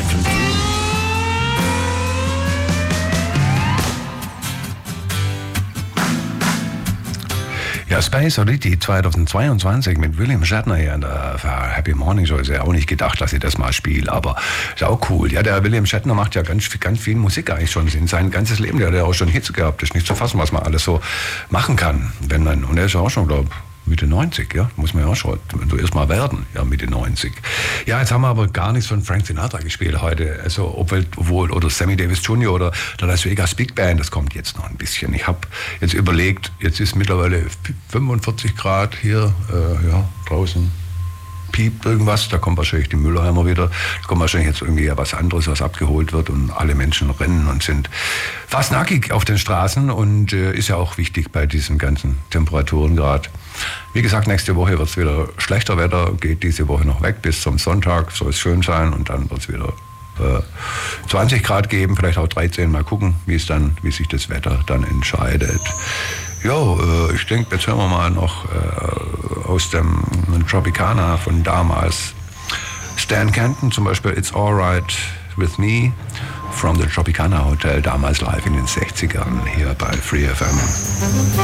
I can do. Ja, Space Oddity 2022 mit William Shatner hier in der Happy Morning Show. Ist ja auch nicht gedacht, dass ich das mal spiele, aber ist auch cool. Ja, der William Shatner macht ja ganz viel Musik eigentlich schon in sein ganzes Leben. Der hat ja auch schon Hits gehabt. Das ist nicht zu fassen, was man alles so machen kann. Und er ist ja auch schon, glaube ich, Mitte 90, ja, muss man ja auch schon erst mal werden, ja, Mitte 90. Ja, jetzt haben wir aber gar nichts von Frank Sinatra gespielt heute, also obwohl oder Sammy Davis Jr. oder der Las Vegas Big Band, das kommt jetzt noch ein bisschen. Ich habe jetzt überlegt, jetzt ist mittlerweile 45 Grad hier, ja, draußen piept irgendwas, da kommt wahrscheinlich die Mülleimer wieder, da kommt wahrscheinlich jetzt irgendwie ja was anderes, was abgeholt wird und alle Menschen rennen und sind fast nackig auf den Straßen und ist ja auch wichtig bei diesen ganzen Temperaturen gerade. Wie gesagt, nächste Woche wird es wieder schlechter Wetter, geht diese Woche noch weg bis zum Sonntag, soll es schön sein und dann wird es wieder 20 Grad geben, vielleicht auch 13, mal gucken, wie sich das Wetter dann entscheidet. Jo, ich denke, jetzt hören wir mal noch aus dem Tropicana von damals. Stan Kenton zum Beispiel, It's Alright With Me, from the Tropicana Hotel, damals live in den 60ern hier bei Free FM.